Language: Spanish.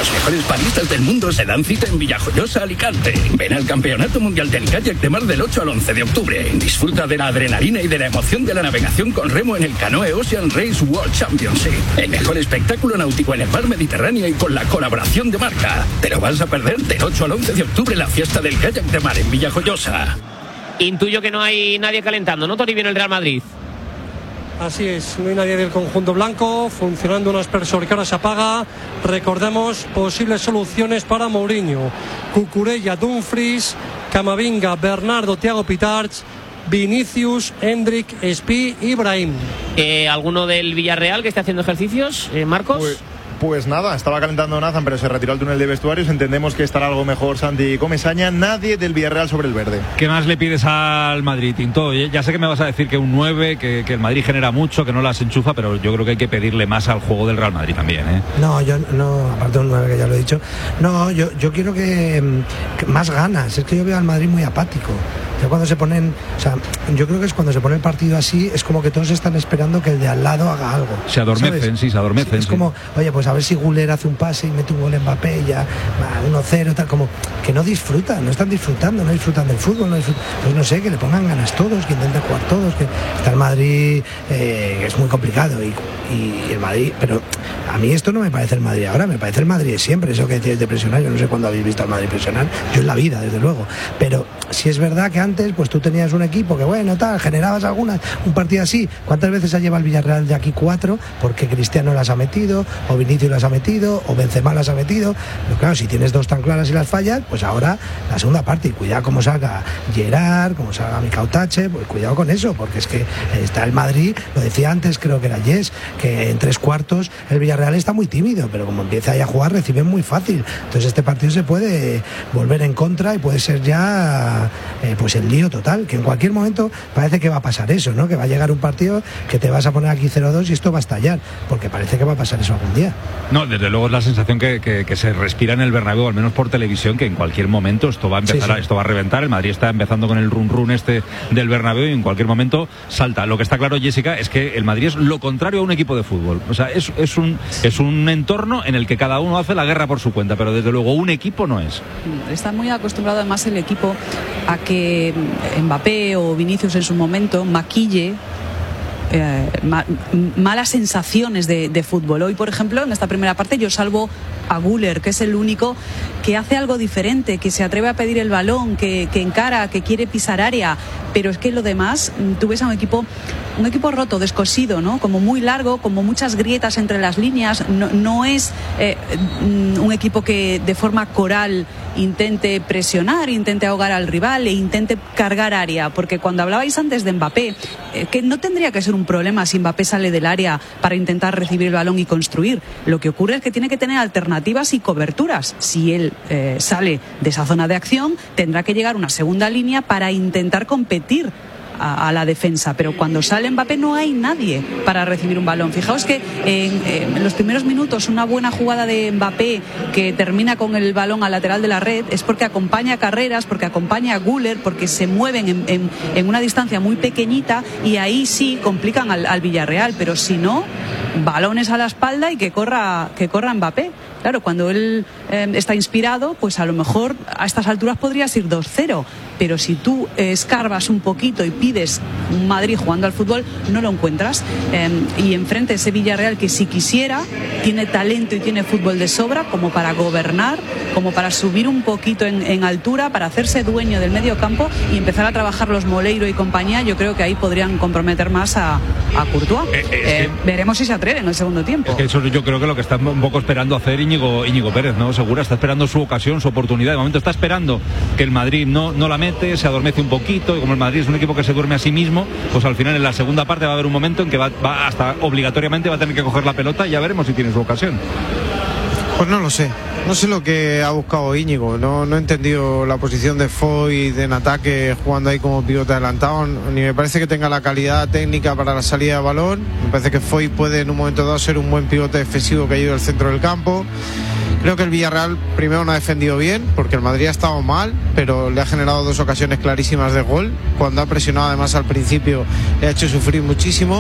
Los mejores paddlistas del mundo se dan cita en Villajoyosa, Alicante. Ven al Campeonato Mundial del Kayak de Mar del 8 al 11 de octubre. Disfruta de la adrenalina y de la emoción de la navegación con remo en el Canoe Ocean Race World Championship. El mejor espectáculo náutico en el mar Mediterráneo y con la colaboración de Marca. Te lo vas a perder del 8 al 11 de octubre la fiesta del kayak de mar en Villajoyosa. Intuyo que no hay nadie calentando, ¿no, Toribio, en el Real Madrid? Así es, no hay nadie del conjunto blanco, funcionando un aspersor que ahora se apaga. Recordemos posibles soluciones para Mourinho: Cucurella, Dumfries, Camavinga, Bernardo, Thiago Pitarch, Vinicius, Hendrik, Spi y Brahim. ¿Alguno del Villarreal que esté haciendo ejercicios, Marcos? Pues nada, estaba calentando Nathan, pero se retiró al túnel de vestuarios. Entendemos que estará algo mejor Santi Comesaña. Nadie del Villarreal sobre el verde. ¿Qué más le pides al Madrid, Tinto? Ya sé que me vas a decir que un 9, que el Madrid genera mucho, que no las enchufa, pero yo creo que hay que pedirle más al juego del Real Madrid también, ¿eh? No, yo no, aparte de un 9 que ya lo he dicho. No, yo quiero que más ganas. Es que yo veo al Madrid muy apático. Ya cuando se ponen, o sea, yo creo que es cuando se pone el partido así, es como que todos están esperando que el de al lado haga algo. Se adormecen, ¿sabes? Sí, se adormecen. Es como, oye, pues a ver si Güler hace un pase y mete un gol en Mbappé y ya 1-0, tal, como que no disfrutan, no están disfrutando, no disfrutan del fútbol, pues no sé, que le pongan ganas todos, que intenten jugar todos, que está el Madrid, que es muy complicado y el Madrid, pero a mí esto no me parece el Madrid ahora, me parece el Madrid de siempre, eso que tienes de presionar. Yo no sé cuándo habéis visto al Madrid presionar, yo en la vida, desde luego, pero si es verdad que antes pues tú tenías un equipo que bueno, tal, generabas un partido así. ¿Cuántas veces ha llevado el Villarreal de aquí 4? Porque Cristiano las ha metido, o Vinicius las ha metido, o Benzema las ha metido. Pero claro, si tienes 2 tan claras y las fallas, pues ahora la segunda parte, y cuidado cómo salga Gerard, cómo salga Mikau Tache, pues cuidado con eso, porque es que está el Madrid, lo decía antes, creo que era Yes, que en 3/4 el Villarreal está muy tímido, pero como empieza ahí a jugar reciben muy fácil. Entonces este partido se puede volver en contra y puede ser ya pues el lío total, que en cualquier momento parece que va a pasar eso, ¿no? Que va a llegar un partido que te vas a poner aquí 0-2 y esto va a estallar, porque parece que va a pasar eso algún día. No, desde luego es la sensación que se respira en el Bernabéu, al menos por televisión, que en cualquier momento esto va a empezar, esto va a reventar. El Madrid está empezando con el run este del Bernabéu y en cualquier momento salta. Lo que está claro, Jessica, es que el Madrid es lo contrario a un equipo de fútbol. O sea, es un entorno en el que cada uno hace la guerra por su cuenta, pero desde luego un equipo no es. Está muy acostumbrado además el equipo a que Mbappé o Vinicius en su momento maquille malas sensaciones de fútbol. Hoy, por ejemplo, en esta primera parte yo salvo a Güler, que es el único que hace algo diferente, que se atreve a pedir el balón, que encara, que quiere pisar área, pero es que lo demás, tú ves a un equipo roto, descosido, ¿no? Como muy largo, como muchas grietas entre las líneas. No es un equipo que de forma coral intente presionar, intente ahogar al rival e intente cargar área, porque cuando hablabais antes de Mbappé, que no tendría que ser un problema si Mbappé sale del área para intentar recibir el balón y construir. Lo que ocurre es que tiene que tener alternativas y coberturas. Si él sale de esa zona de acción, tendrá que llegar una segunda línea para intentar competir a la defensa, pero cuando sale Mbappé no hay nadie para recibir un balón. Fijaos que en los primeros minutos una buena jugada de Mbappé que termina con el balón al lateral de la red es porque acompaña carreras, porque acompaña a Güler, porque se mueven en una distancia muy pequeñita y ahí sí complican al Villarreal, pero si no, balones a la espalda y que corra Mbappé. Claro, cuando él está inspirado, pues a lo mejor a estas alturas podrías ir 2-0, pero si tú escarbas un poquito y pides un Madrid jugando al fútbol, no lo encuentras. Y enfrente ese Villarreal que si quisiera, tiene talento y tiene fútbol de sobra como para gobernar, como para subir un poquito en altura, para hacerse dueño del medio campo y empezar a trabajar los Moleiro y compañía. Yo creo que ahí podrían comprometer más a Courtois. Veremos si se atreven en el segundo tiempo. Es que eso yo creo que lo que está un poco esperando hacer Íñigo Pérez, ¿no? Segura está esperando su ocasión, su oportunidad. De momento está esperando que el Madrid no la mete, se adormece un poquito, y como el Madrid es un equipo que se duerme a sí mismo, pues al final en la segunda parte va a haber un momento en que va hasta obligatoriamente va a tener que coger la pelota y ya veremos si tiene su ocasión. Pues no lo sé. No sé lo que ha buscado Íñigo. No he entendido la posición de Foy en ataque jugando ahí como pivote adelantado. Ni me parece que tenga la calidad técnica para la salida de balón. Me parece que Foy puede en un momento dado ser un buen pivote defensivo que ayude al centro del campo. Creo que el Villarreal primero no ha defendido bien, porque el Madrid ha estado mal, pero le ha generado 2 ocasiones clarísimas de gol. Cuando ha presionado además al principio le ha hecho sufrir muchísimo.